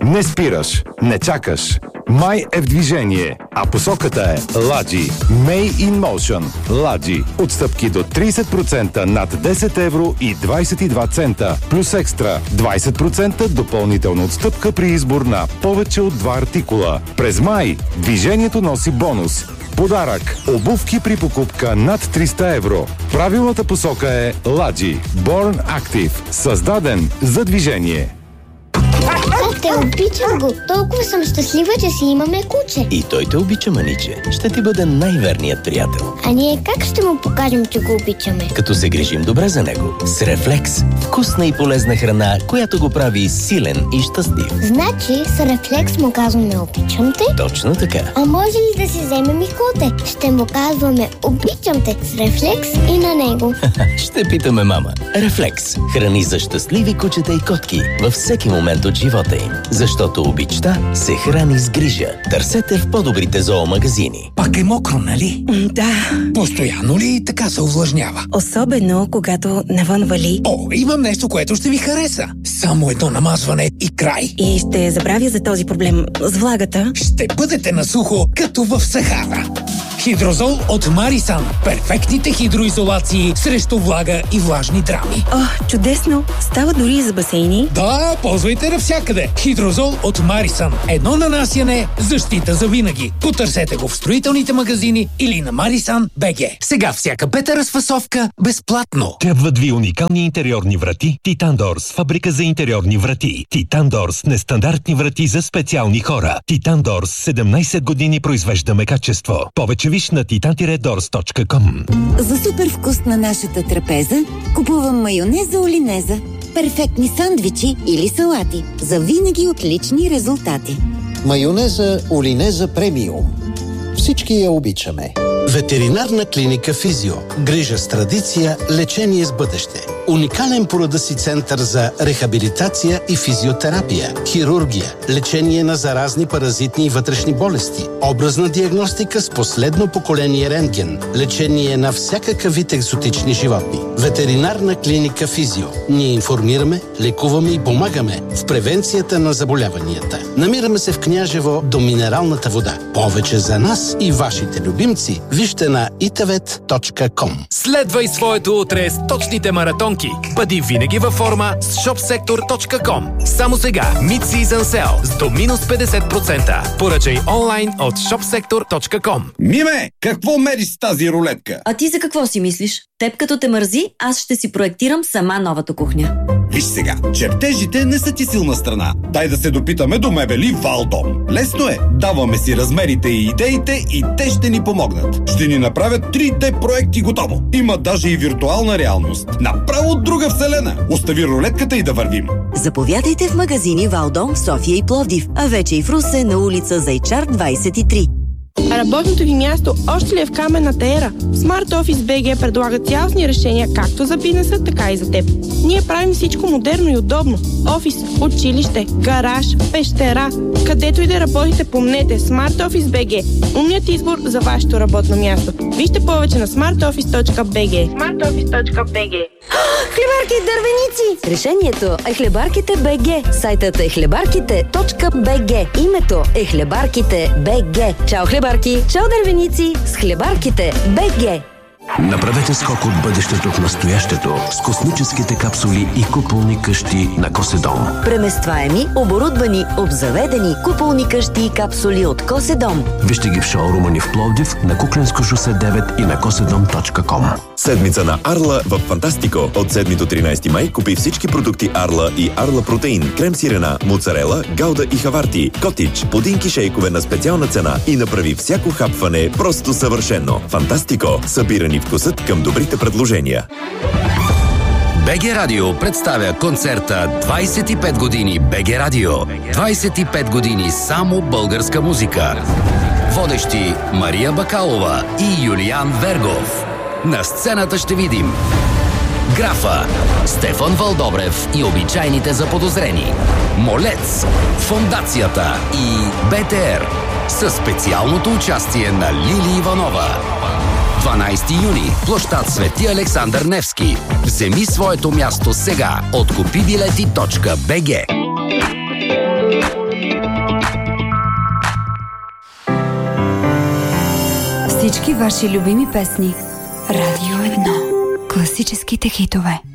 Не спираш, не чакаш. Май е в движение, а посоката е Ладжи. May in Motion. Ладжи. Отстъпки до 30% над 10 евро и 22 цента. Плюс екстра 20% допълнителна отстъпка при избор на повече от 2 артикула. През май движението носи бонус. Подарък. Обувки при покупка над 300 евро. Правилната посока е Ладжи. Born Active. Създаден за движение. Те обичам го. Толкова съм щастлива, че си имаме куче. И той те обича, маниче. Ще ти бъде най-верният приятел. А ние как ще му покажем, че го обичаме? Като се грижим добре за него. С Рефлекс. Вкусна и полезна храна, която го прави силен и щастлив. Значи с Рефлекс му казваме обичам те? Точно така. А може ли да си вземем и коте? Ще му казваме обичам те с Рефлекс и на него. Ще питаме мама. Рефлекс. Храни за щастливи кучета и котки във всеки момент от живота им. Защото обичта се храни с грижа. Търсете в по-добрите зоомагазини. Пак е мокро, нали? Да. Постоянно ли така се увлажнява? Особено, когато навън вали. О, имам нещо, което ще ви хареса. Само едно намазване и край. И ще забравя за този проблем с влагата. Ще бъдете на сухо, като в Сахара. Хидрозол от Марисан. Перфектните хидроизолации срещу влага и влажни драми. О, чудесно! Става дори и за басейни. Да, ползвайте навсякъде. Хидрозол от Марисан. Едно нанасяне, защита за винаги. Потърсете го в строителните магазини или на Marisan.bg. Сега всяка пета разфасовка безплатно. Трябват ви уникални интериорни врати Титандорс, фабрика за интериорни врати. Титандорс, нестандартни врати за специални хора. Титандорс, 17 години произвеждаме качество. Повече виж на titan-dors.com. За супер вкус на нашата трапеза купувам майонез за олинеза, перфектни сандвичи или салати. За винаги отлични резултати. Майонеза Олинеза премиум. Всички я обичаме. Ветеринарна клиника Физио. Грижа с традиция, лечение с бъдеще. Уникален по рода си център за рехабилитация и физиотерапия, хирургия, лечение на заразни паразитни и вътрешни болести, образна диагностика с последно поколение рентген, лечение на всякакъв вид екзотични животни. Ветеринарна клиника Физио. Ние информираме, лекуваме и помагаме в превенцията на заболяванията. Намираме се в Княжево до минералната вода. Повече за нас и вашите любимци вижте на itavet.com. Следвай своето утре с точните маратонки. Бъди винаги във форма с shopsector.com. Само сега Mid-Season Sale с до минус 50%. Поръчай онлайн от shopsector.com. Миме, какво мериш с тази рулетка? А ти за какво си мислиш? Теб като те мързи, аз ще си проектирам сама новата кухня. Виж сега, чертежите не са ти силна страна. Дай да се допитаме до мебели Валдом. Лесно е. Даваме си размерите и идеите и те ще ни помогнат. Ще ни направят 3D проекти готово. Има даже и виртуална реалност. Направо от друга вселена. Остави рулетката и да вървим. Заповядайте в магазини Валдом в София и Пловдив, а вече и в Русе на улица Зайчар 23. Работното ви място още ли е в каменната ера? Smart Office BG предлага цялостни решения както за бизнеса, така и за теб. Ние правим всичко модерно и удобно. Офис, училище, гараж, пещера. Където и да работите, помнете Smart Office BG. Умният избор за вашето работно място. Вижте повече на smartoffice.bg. smartoffice.bg. Хлебарки и дървеници! Решението е Хлебарките БГ. Сайтът е хлебарките.bg. Името е Хлебарките БГ. Чао хлебарки! Чао дървеници! С Хлебарките БГ. Направете скок от бъдещето в настоящето с космическите капсули и куполни къщи на Коседом. Преместваеми, оборудвани, обзаведени куполни къщи и капсули от Коседом. Вижте ги в шоурума ни в Пловдив, на Куклensко шосе 9 и на kosedom.com. Седмица на Арла в Фантастико. От 7 до 13 май купи всички продукти Арла и Арла Протеин, крем сирена, моцарела, гауда и хаварти, котич, пудинки шейкове на специална цена и направи всяко хапване просто съвършено. Фантастико. Събирани вкусът към добрите предложения. БГ Радио представя концерта 25 години БГ Радио. 25 години само българска музика. Водещи Мария Бакалова и Юлиан Вергов. На сцената ще видим Графа, Стефан Вълдобрев и обичайните заподозрени, Молец, Фондацията и БТР със специалното участие на Лили Иванова. 12 юни, площад Свети Александър Невски. Вземи своето място сега от купибилети.bg. Всички ваши любими песни. Радио 1. Класическите хитове.